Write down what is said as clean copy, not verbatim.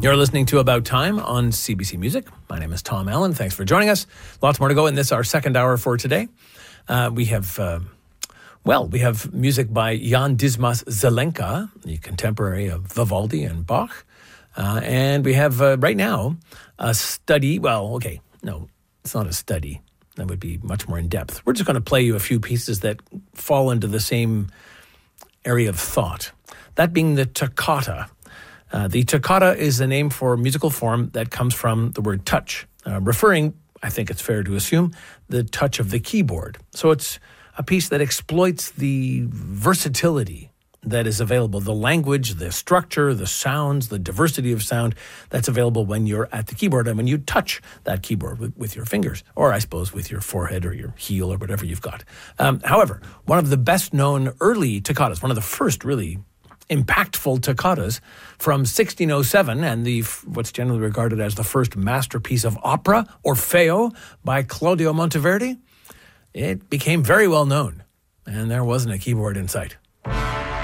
You're listening to About Time on CBC Music. My name is Tom Allen. Thanks for joining us. Lots more to go in this, our second hour for today. We have music by Jan Dismas Zelenka, the contemporary of Vivaldi and Bach. And we have right now a study. Well, okay, no, it's not a study. That would be much more in depth. We're just going to play you a few pieces that fall into the same area of thought. That being the toccata. The toccata is a name for a musical form that comes from the word touch, referring, I think it's fair to assume, the touch of the keyboard. So it's a piece that exploits the versatility that is available, the language, the structure, the sounds, the diversity of sound that's available when you're at the keyboard and when you touch that keyboard with your fingers, or I suppose with your forehead or your heel or whatever you've got. However, one of the best-known early toccatas, one of the first really impactful toccatas from 1607 and what's generally regarded as the first masterpiece of opera, Orfeo, by Claudio Monteverdi, it became very well known, and there wasn't a keyboard in sight.